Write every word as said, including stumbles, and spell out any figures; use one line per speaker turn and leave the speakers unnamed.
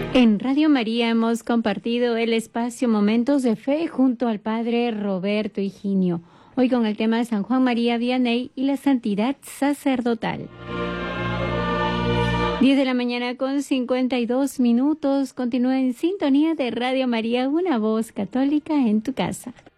En Radio María hemos compartido el espacio Momentos de Fe junto al Padre Roberto Higinio. Hoy con el tema de San Juan María Vianney y la santidad sacerdotal. diez de la mañana con cincuenta y dos minutos. Continúa en sintonía de Radio María, una voz católica en tu casa.